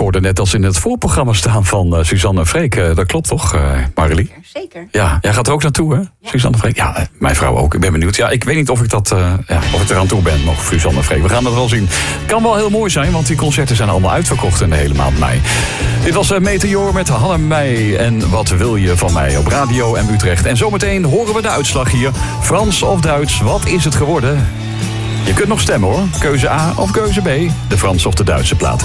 hoorde net als in het voorprogramma staan van Suzanne en Freek. Dat klopt toch, Marilie? Zeker. Ja, jij gaat er ook naartoe, hè? Ja. Suzanne en Freek? Ja, mijn vrouw ook. Ik ben benieuwd. Ja, ik weet niet of ik er aan toe ben, nog Suzanne en Freek. We gaan het wel zien. Kan wel heel mooi zijn, want die concerten zijn allemaal uitverkocht in de hele maand mei. Dit was Meteor met Hanne Meij en Wat wil je van mij op Radio M Utrecht. En zometeen horen we de uitslag hier. Frans of Duits, wat is het geworden? Je kunt nog stemmen hoor. Keuze A of keuze B. De Franse of de Duitse plaat.